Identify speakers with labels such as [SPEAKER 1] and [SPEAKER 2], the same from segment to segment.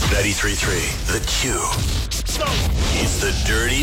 [SPEAKER 1] 93.3 The Q. It's the Dirty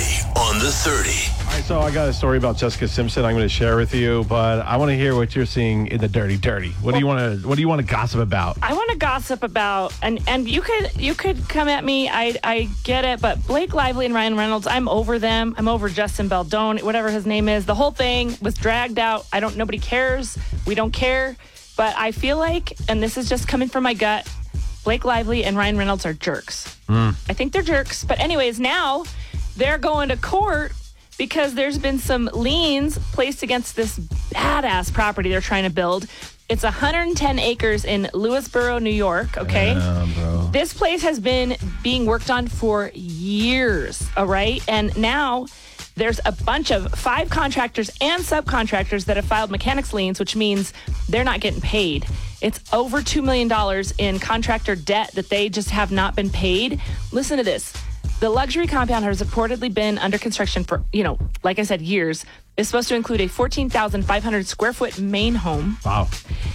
[SPEAKER 1] on the 30.
[SPEAKER 2] All right, so I got a story about Jessica Simpson I'm going to share with you, but I want to hear what you're seeing in the Dirty. What do you want to gossip about?
[SPEAKER 3] I want to gossip about, and you could come at me. I get it, but Blake Lively and Ryan Reynolds, I'm over them. I'm over Justin Baldoni, whatever his name is. The whole thing was dragged out. Nobody cares. We don't care. But I feel like, and this is just coming from my gut, Blake Lively and Ryan Reynolds are jerks. I think they're jerks. But anyways, now they're going to court because there's been some liens placed against this badass property they're trying to build. It's 110 acres in Lewisboro, New York, okay? This place has been being worked on for years, all right? And now there's a bunch of 5 contractors and subcontractors that have filed mechanics liens, which means they're not getting paid. It's over $2 million in contractor debt that they just have not been paid. Listen to this. The luxury compound has reportedly been under construction for, like I said, years. It's supposed to include a 14,500 square foot main home.
[SPEAKER 2] Wow.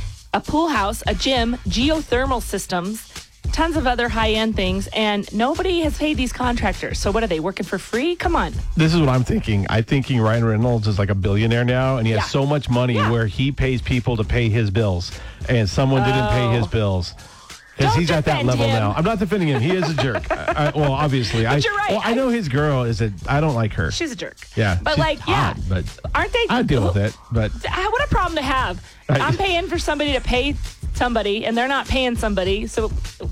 [SPEAKER 3] A pool house, a gym, geothermal systems, tons of other high-end things, and nobody has paid these contractors. So what are they, working for free? Come on.
[SPEAKER 2] This is what I'm thinking. I'm thinking Ryan Reynolds is like a billionaire now, and he has so much money where he pays people to pay his bills, and someone didn't pay his bills. Because he's at that level now. I'm not defending him. He is a jerk. Well, obviously.
[SPEAKER 3] But you're right.
[SPEAKER 2] Well, I know his girl I don't like her.
[SPEAKER 3] She's a jerk.
[SPEAKER 2] Yeah.
[SPEAKER 3] But
[SPEAKER 2] hot, but
[SPEAKER 3] aren't they?
[SPEAKER 2] I deal with it. But
[SPEAKER 3] what a problem to have. I'm paying for somebody to pay somebody, and they're not paying somebody. So,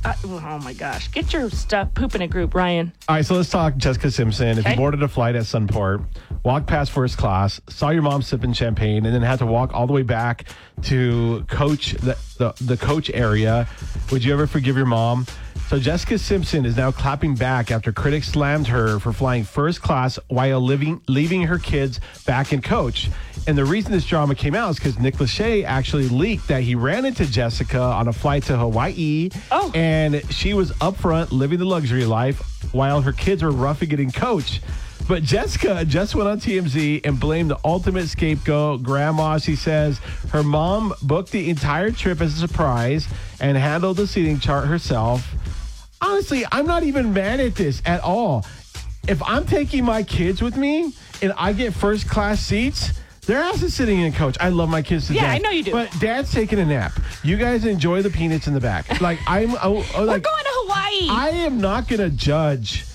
[SPEAKER 3] oh my gosh. Get your stuff. Poop in a group, Ryan.
[SPEAKER 2] All right, so let's talk Jessica Simpson. If you boarded a flight at Sunport, walked past first class, saw your mom sipping champagne, and then had to walk all the way back to coach the coach area, would you ever forgive your mom? So Jessica Simpson is now clapping back after critics slammed her for flying first class while leaving her kids back in coach. And the reason this drama came out is because Nick Lachey actually leaked that he ran into Jessica on a flight to Hawaii.
[SPEAKER 3] Oh.
[SPEAKER 2] And she was up front living the luxury life while her kids were roughing it in coach. But Jessica just went on TMZ and blamed the ultimate scapegoat, Grandma. She says her mom booked the entire trip as a surprise and handled the seating chart herself. Honestly, I'm not even mad at this at all. If I'm taking my kids with me and I get first class seats, their ass is sitting in coach. I love my kids to death.
[SPEAKER 3] Yeah, I know you do.
[SPEAKER 2] But Dad's taking a nap. You guys enjoy the peanuts in the back. Like
[SPEAKER 3] we're going to Hawaii.
[SPEAKER 2] I am not going to judge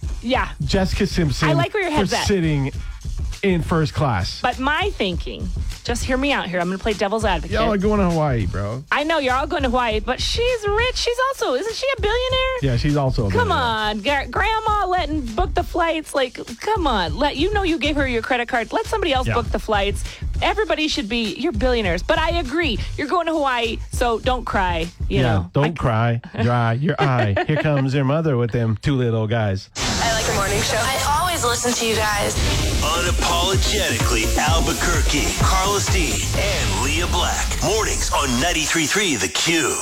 [SPEAKER 2] Jessica Simpson
[SPEAKER 3] I like where your head's
[SPEAKER 2] for
[SPEAKER 3] at.
[SPEAKER 2] sitting in first class.
[SPEAKER 3] But my thinking, just hear me out here. I'm going to play devil's advocate.
[SPEAKER 2] Y'all are going to Hawaii, bro.
[SPEAKER 3] I know you're all going to Hawaii, but she's rich. Isn't she a billionaire?
[SPEAKER 2] Yeah, she's also a
[SPEAKER 3] Come on, Grandma letting book the flights. Like, come on. You gave her your credit card. Let somebody else book the flights. Everybody should be, you're billionaires. But I agree. You're going to Hawaii, so don't cry. You know.
[SPEAKER 2] Don't cry. Dry your eye. Here comes your mother with them 2 little guys.
[SPEAKER 4] I like the morning show. I always listen to you guys.
[SPEAKER 1] Unapologetically Albuquerque, Carlos D. and Leah Black. Mornings on 93.3 The Q.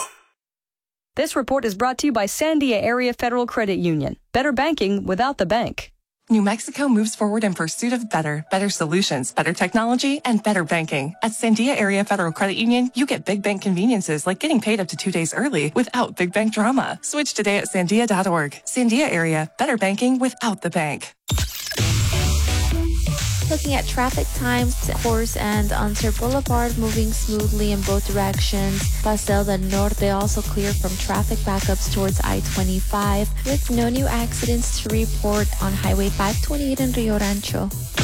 [SPEAKER 5] This report is brought to you by Sandia Area Federal Credit Union. Better banking without the bank.
[SPEAKER 6] New Mexico moves forward in pursuit of better solutions, better technology, and better banking. At Sandia Area Federal Credit Union, you get big bank conveniences like getting paid up to 2 days early without big bank drama. Switch today at sandia.org. Sandia Area, better banking without the bank.
[SPEAKER 7] Looking at traffic times, Course and Unser Boulevard moving smoothly in both directions. Paseo del Norte also clear from traffic backups towards I-25 with no new accidents to report on Highway 528 in Rio Rancho.